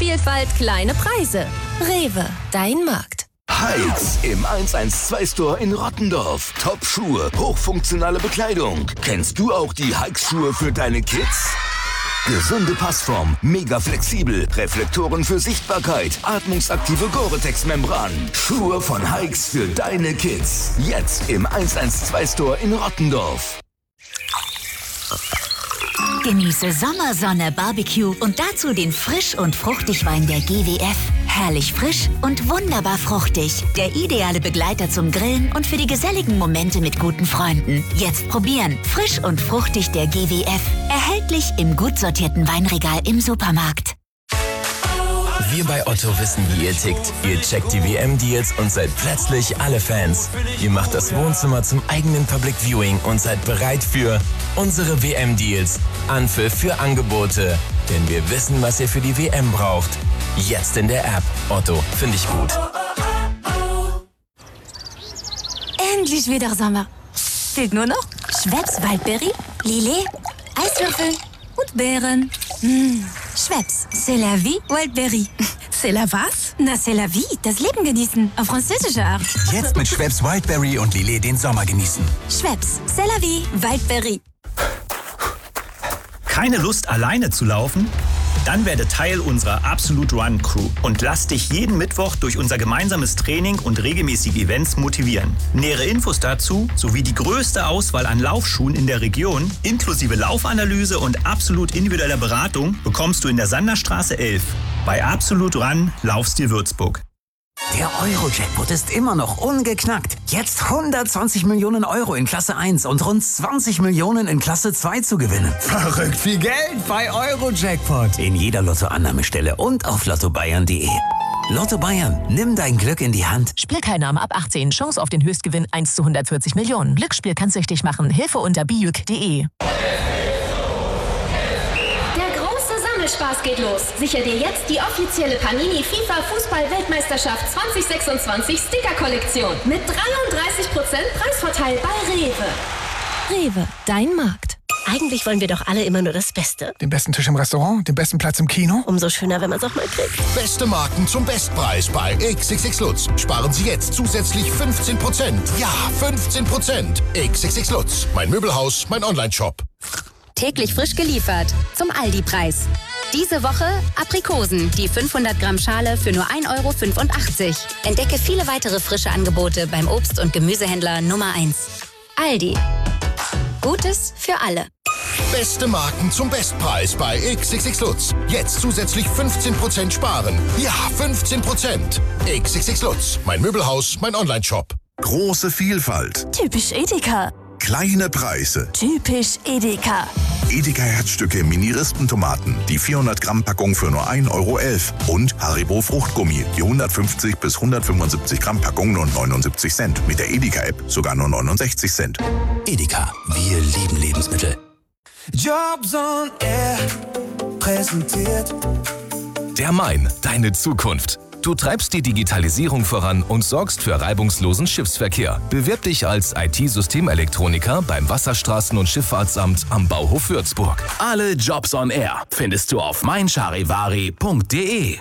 Vielfalt, kleine Preise. Rewe, dein Markt. Hikes im 112-Store in Rottendorf. Top-Schuhe, hochfunktionale Bekleidung. Kennst du auch die Hikes-Schuhe für deine Kids? Gesunde Passform, mega flexibel, Reflektoren für Sichtbarkeit, atmungsaktive Gore-Tex-Membran. Schuhe von Hikes für deine Kids. Jetzt im 112-Store in Rottendorf. Genieße Sommersonne Barbecue und dazu den Frisch- und Fruchtigwein der GWF. Herrlich frisch und wunderbar fruchtig. Der ideale Begleiter zum Grillen und für die geselligen Momente mit guten Freunden. Jetzt probieren. Frisch und fruchtig der GWF. Erhältlich im gut sortierten Weinregal im Supermarkt. Wir bei Otto wissen, wie ihr tickt. Ihr checkt die WM-Deals und seid plötzlich alle Fans. Ihr macht das Wohnzimmer zum eigenen Public Viewing und seid bereit für unsere WM-Deals. Anpfiff für Angebote. Denn wir wissen, was ihr für die WM braucht. Jetzt in der App. Otto, finde ich gut. Endlich wieder Sommer. Fehlt nur noch Schweppes Waldberry, Lillet, Eiswürfel und Beeren. Schweppes, c'est la vie, Wildberry. C'est la was? Na, c'est la vie, das Leben genießen, auf französische Art. Jetzt mit Schweppes Wildberry und Lillet den Sommer genießen. Schweppes, c'est la vie, Wildberry. Keine Lust, alleine zu laufen? Dann werde Teil unserer Absolute Run Crew und lass dich jeden Mittwoch durch unser gemeinsames Training und regelmäßige Events motivieren. Nähere Infos dazu sowie die größte Auswahl an Laufschuhen in der Region, inklusive Laufanalyse und absolut individueller Beratung, bekommst du in der Sanderstraße 11 bei Absolute Run Laufstil Würzburg. Der Euro-Jackpot ist immer noch ungeknackt. Jetzt 120 Millionen Euro in Klasse 1 und rund 20 Millionen in Klasse 2 zu gewinnen. Verrückt viel Geld bei Euro-Jackpot. In jeder Lottoannahmestelle und auf lottobayern.de. Lotto Bayern, nimm dein Glück in die Hand. Spielteilnahme ab 18. Chance auf den Höchstgewinn 1 zu 140 Millionen. Glücksspiel kann süchtig machen. Hilfe unter bijuk.de. Spaß geht los. Sicher dir jetzt die offizielle Panini FIFA Fußball-Weltmeisterschaft 2026 Sticker-Kollektion mit 33% Preisvorteil bei Rewe. Rewe, dein Markt. Eigentlich wollen wir doch alle immer nur das Beste. Den besten Tisch im Restaurant, den besten Platz im Kino. Umso schöner, wenn man es auch mal kriegt. Beste Marken zum Bestpreis bei XXX Lutz. Sparen Sie jetzt zusätzlich 15%. Ja, 15%. XXX Lutz. Mein Möbelhaus, mein Onlineshop. Täglich frisch geliefert zum Aldi-Preis. Diese Woche Aprikosen, die 500 Gramm Schale für nur 1,85 €. Entdecke viele weitere frische Angebote beim Obst- und Gemüsehändler Nummer 1. Aldi. Gutes für alle. Beste Marken zum Bestpreis bei XXX Lutz. Jetzt zusätzlich 15% sparen. Ja, 15%. XXX Lutz. Mein Möbelhaus, mein Onlineshop. Große Vielfalt. Typisch Edeka. Kleine Preise. Typisch Edeka. Edeka Herzstücke Mini-Rispentomaten, die 400-Gramm-Packung für nur 1,11 € und Haribo Fruchtgummi, die 150 bis 175 Gramm Packung nur 79 Cent. Mit der Edeka-App sogar nur 69 Cent. Edeka, wir lieben Lebensmittel. Jobs on Air präsentiert Der Main, deine Zukunft. Du treibst die Digitalisierung voran und sorgst für reibungslosen Schiffsverkehr. Bewirb dich als IT-Systemelektroniker beim Wasserstraßen- und Schifffahrtsamt am Bauhof Würzburg. Alle Jobs on Air findest du auf meincharivari.de.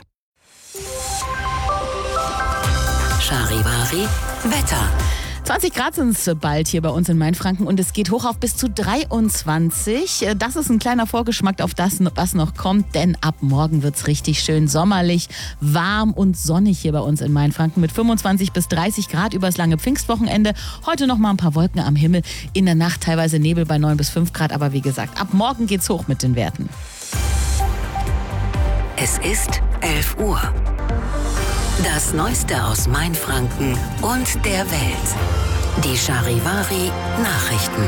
Charivari, Wetter. 20 Grad sind es bald hier bei uns in Mainfranken und es geht hoch auf bis zu 23. Das ist ein kleiner Vorgeschmack auf das, was noch kommt, denn ab morgen wird es richtig schön sommerlich, warm und sonnig hier bei uns in Mainfranken mit 25 bis 30 Grad übers lange Pfingstwochenende. Heute noch mal ein paar Wolken am Himmel, in der Nacht teilweise Nebel bei 9 bis 5 Grad, aber wie gesagt, ab morgen geht's hoch mit den Werten. Es ist 11 Uhr. Das Neueste aus Mainfranken und der Welt. Die Charivari Nachrichten.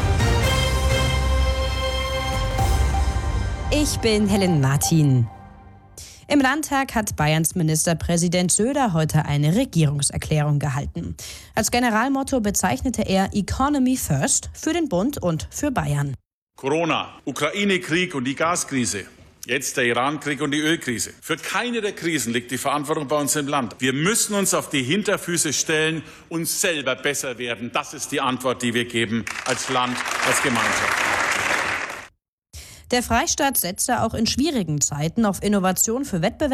Ich bin Helen Martin. Im Landtag hat Bayerns Ministerpräsident Söder heute eine Regierungserklärung gehalten. Als Generalmotto bezeichnete er Economy First für den Bund und für Bayern. Corona, Ukraine-Krieg und die Gaskrise. Jetzt der Iran-Krieg und die Ölkrise. Für keine der Krisen liegt die Verantwortung bei uns im Land. Wir müssen uns auf die Hinterfüße stellen und selber besser werden. Das ist die Antwort, die wir geben als Land, als Gemeinschaft. Der Freistaat setze auch in schwierigen Zeiten auf Innovation für Wettbewerb